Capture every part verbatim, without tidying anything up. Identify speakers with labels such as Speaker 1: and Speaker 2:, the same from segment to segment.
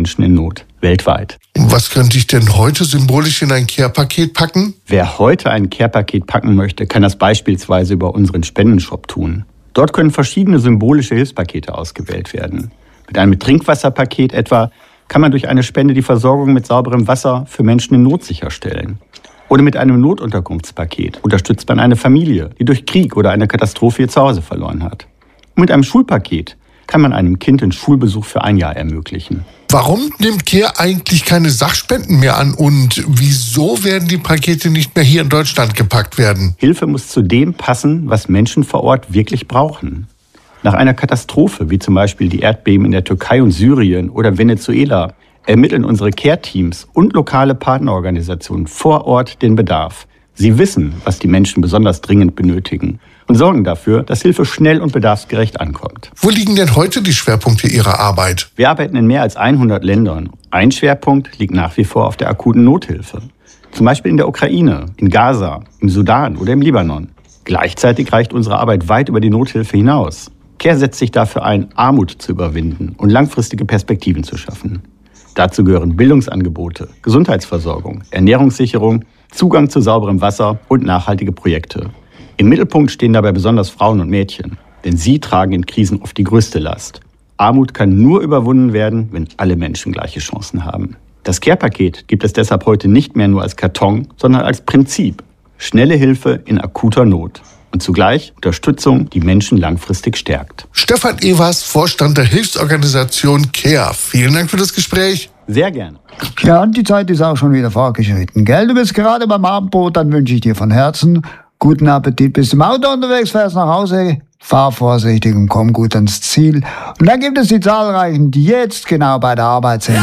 Speaker 1: Menschen in Not weltweit.
Speaker 2: Was könnte ich denn heute symbolisch in ein Care-Paket packen?
Speaker 1: Wer heute ein Care-Paket packen möchte, kann das beispielsweise über unseren Spendenshop tun. Dort können verschiedene symbolische Hilfspakete ausgewählt werden. Mit einem Trinkwasserpaket etwa kann man durch eine Spende die Versorgung mit sauberem Wasser für Menschen in Not sicherstellen. Oder mit einem Notunterkunftspaket unterstützt man eine Familie, die durch Krieg oder eine Katastrophe ihr Zuhause verloren hat. Und mit einem Schulpaket kann man einem Kind den Schulbesuch für ein Jahr ermöglichen.
Speaker 2: Warum nimmt Care eigentlich keine Sachspenden mehr an und wieso werden die Pakete nicht mehr hier in Deutschland gepackt werden?
Speaker 1: Hilfe muss zu dem passen, was Menschen vor Ort wirklich brauchen. Nach einer Katastrophe, wie zum Beispiel die Erdbeben in der Türkei und Syrien oder Venezuela, ermitteln unsere Care-Teams und lokale Partnerorganisationen vor Ort den Bedarf. Sie wissen, was die Menschen besonders dringend benötigen und sorgen dafür, dass Hilfe schnell und bedarfsgerecht ankommt.
Speaker 2: Wo liegen denn heute die Schwerpunkte Ihrer Arbeit?
Speaker 1: Wir arbeiten in mehr als hundert Ländern. Ein Schwerpunkt liegt nach wie vor auf der akuten Nothilfe. Zum Beispiel in der Ukraine, in Gaza, im Sudan oder im Libanon. Gleichzeitig reicht unsere Arbeit weit über die Nothilfe hinaus. Care setzt sich dafür ein, Armut zu überwinden und langfristige Perspektiven zu schaffen. Dazu gehören Bildungsangebote, Gesundheitsversorgung, Ernährungssicherung, Zugang zu sauberem Wasser und nachhaltige Projekte. Im Mittelpunkt stehen dabei besonders Frauen und Mädchen, denn sie tragen in Krisen oft die größte Last. Armut kann nur überwunden werden, wenn alle Menschen gleiche Chancen haben. Das Care-Paket gibt es deshalb heute nicht mehr nur als Karton, sondern als Prinzip. Schnelle Hilfe in akuter Not. Und zugleich Unterstützung, die Menschen langfristig stärkt.
Speaker 2: Stefan Evers, Vorstand der Hilfsorganisation Care. Vielen Dank für das Gespräch.
Speaker 1: Sehr gerne.
Speaker 3: Ja, und die Zeit ist auch schon wieder fortgeschritten, gell? Du bist gerade beim Abendbrot, dann wünsche ich dir von Herzen guten Appetit. Bist du im Auto unterwegs, fährst nach Hause, fahr vorsichtig und komm gut ans Ziel. Und dann gibt es die zahlreichen, die jetzt genau bei der Arbeit sind.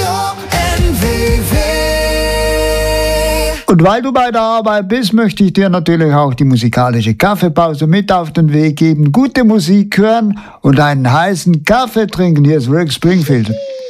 Speaker 3: Und weil du bei der Arbeit bist, möchte ich dir natürlich auch die musikalische Kaffeepause mit auf den Weg geben. Gute Musik hören und einen heißen Kaffee trinken. Hier ist Rick Springfield.